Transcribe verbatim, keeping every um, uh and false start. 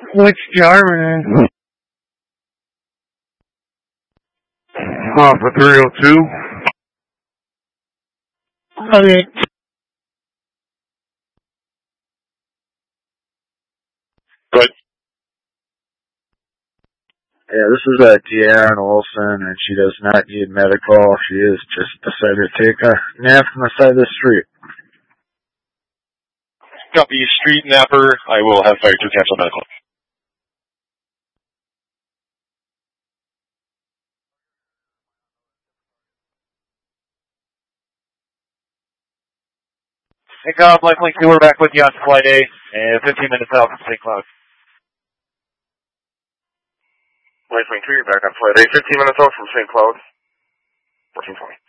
Which Jarman? Alpha three oh two. Okay. Good. Yeah, this is uh, De'Aaron Olsen, and she does not need medical. She is just decided to take a nap on the side of the street. Copy, street napper. I will have fire to cancel medical. Hey, Cobb, Lifelink two, we're back with you on flight A, and fifteen minutes out from Saint Cloud. Lifelink two, you're back on flight A. fifteen minutes out from Saint Cloud. fourteen twenty.